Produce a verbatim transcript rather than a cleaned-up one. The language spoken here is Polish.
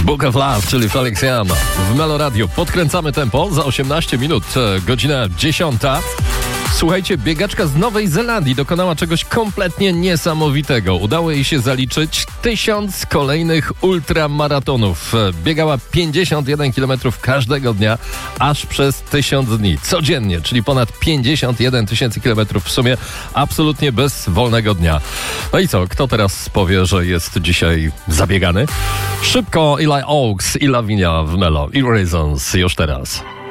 Book of Love, czyli Felix Jan w Melo Radio. Podkręcamy tempo za osiemnaście minut, godzina dziesiąta. Słuchajcie, biegaczka z Nowej Zelandii dokonała czegoś kompletnie niesamowitego. Udało jej się zaliczyć tysiąc kolejnych ultramaratonów. Biegała pięćdziesiąt jeden kilometrów każdego dnia, aż przez tysiąc dni. Codziennie, czyli ponad pięćdziesiąt jeden tysięcy kilometrów w sumie, absolutnie bez wolnego dnia. No i co, kto teraz powie, że jest dzisiaj zabiegany? Szybko Eli Oaks i Lavinia w Melo. I Reasons już teraz.